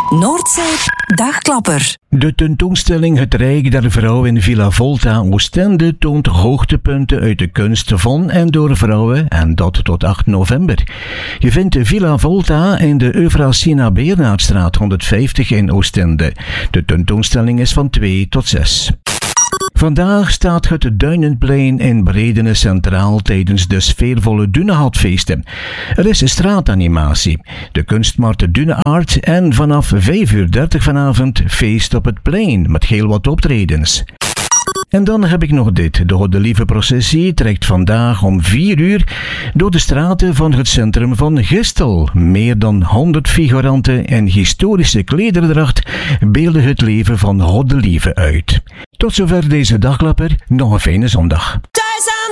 Noordzee Dagklapper. De tentoonstelling Het Rijk der Vrouw in Villa Volta Oostende toont hoogtepunten uit de kunst van en door vrouwen, en dat tot 8 november. Je vindt Villa Volta in de Euvrasina Beernaertstraat 150 in Oostende. De tentoonstelling is van 2 tot 6. Vandaag staat het Duinenplein in Bredene centraal tijdens de sfeervolle Dunehoutfeesten. Er is straatanimatie, de kunstmarkt Duneart en vanaf 5:30 vanavond feest op het plein met heel wat optredens. En dan heb ik nog dit. De Godelieve processie trekt vandaag om 4 uur door de straten van het centrum van Gistel. Meer dan 100 figuranten in historische klederdracht beelden het leven van Godelieve uit. Tot zover deze dagklapper. Nog een fijne zondag.